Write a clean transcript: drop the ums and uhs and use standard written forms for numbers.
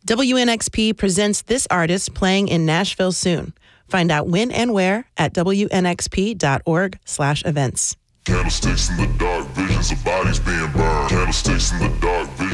WNXP presents this artist playing in Nashville soon. Find out when and where at WNXP.org/events. Candlesticks in the dark, visions of bodies being burned. Candlesticks in the dark, visions